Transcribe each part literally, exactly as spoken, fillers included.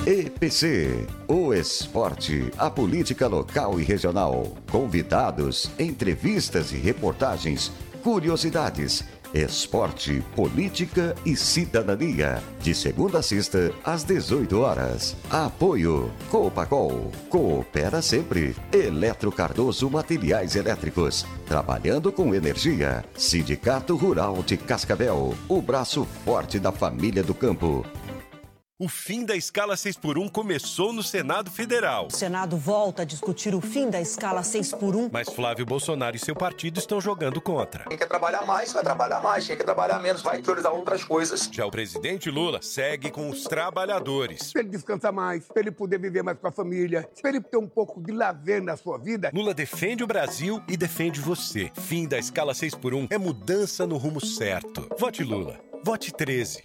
E P C, o esporte, a política local e regional, convidados, entrevistas e reportagens, curiosidades, esporte, política e cidadania. De segunda a sexta, às dezoito horas. Apoio Copacol, coopera sempre. Eletro Cardoso Materiais Elétricos, trabalhando com energia. Sindicato Rural de Cascavel, o braço forte da família do campo. O fim da escala seis por um começou no Senado Federal. O Senado volta a discutir o fim da escala seis por um. Mas Flávio Bolsonaro e seu partido estão jogando contra. Quem quer trabalhar mais, vai trabalhar mais. Quem quer trabalhar menos, vai priorizar outras coisas. Já o presidente Lula segue com os trabalhadores. Para ele descansar mais, para ele poder viver mais com a família, para ele ter um pouco de lazer na sua vida. Lula defende o Brasil e defende você. Fim da escala seis por um é mudança no rumo certo. Vote Lula. Vote treze.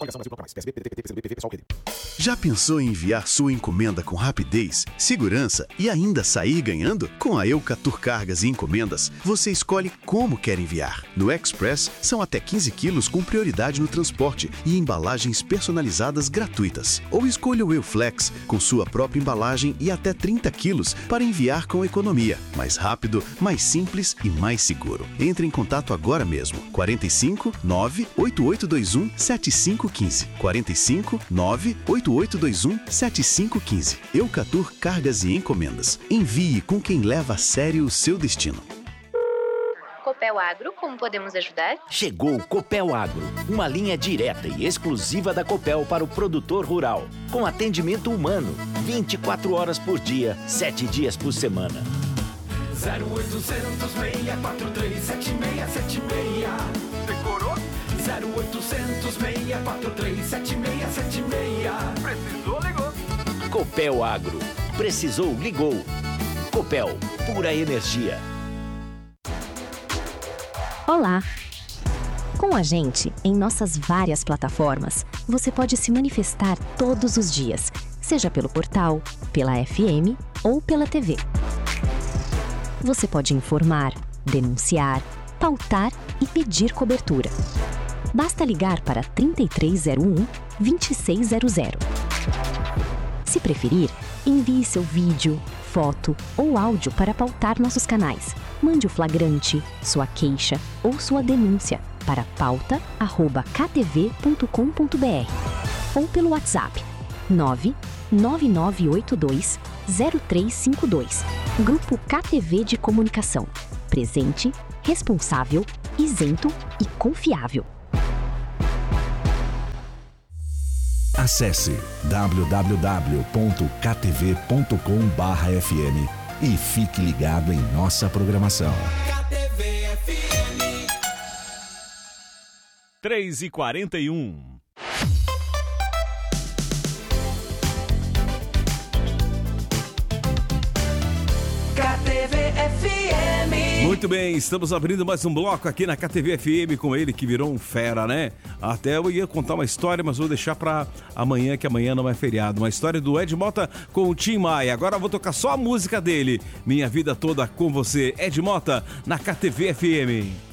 Já pensou em enviar sua encomenda com rapidez, segurança e ainda sair ganhando? Com a Eucatur Cargas e Encomendas, você escolhe como quer enviar. No Express, são até quinze quilos com prioridade no transporte e embalagens personalizadas gratuitas. Ou escolha o Euflex, com sua própria embalagem e até trinta quilos para enviar com economia. Mais rápido, mais simples e mais seguro. Entre em contato agora mesmo. quarenta e cinco, nove, oito oito dois um, sete cinco um cinco. quarenta e cinco, nove, oito oito dois um, sete cinco um cinco. Eucatur Cargas e Encomendas. Envie com quem leva a sério o seu destino. Copel Agro, como podemos ajudar? Chegou o Copel Agro, uma linha direta e exclusiva da Copel para o produtor rural, com atendimento humano, vinte e quatro horas por dia, sete dias por semana. zero oitocentos, seis quatro três, sete seis sete seis. Decorou? zero oitocentos, seis quatro três, sete seis sete seis. Precisou, ligou. Copel Agro. Precisou, ligou. Copel, pura energia. Olá! Com a gente, em nossas várias plataformas, você pode se manifestar todos os dias, seja pelo portal, pela F M ou pela T V. Você pode informar, denunciar, pautar e pedir cobertura. Basta ligar para trinta e três zero um, vinte e seis zero zero. Se preferir, envie seu vídeo, foto ou áudio para pautar nossos canais. Mande o flagrante, sua queixa ou sua denúncia para pauta arroba k t v ponto com ponto b r ou pelo WhatsApp nove nove nove oito dois zero três cinco dois. Grupo K T V de Comunicação. Presente, responsável, isento e confiável. Acesse w w w ponto k t v ponto com barra f m e fique ligado em nossa programação. K T V F M. três e quarenta e um. K T V F M. Muito bem, estamos abrindo mais um bloco aqui na K T V F M com ele que virou um fera, né? Até eu ia contar uma história, mas vou deixar pra amanhã, que amanhã não é feriado. Uma história do Ed Mota com o Tim Maia. Agora eu vou tocar só a música dele. Minha Vida Toda com Você. Ed Mota na K T V F M.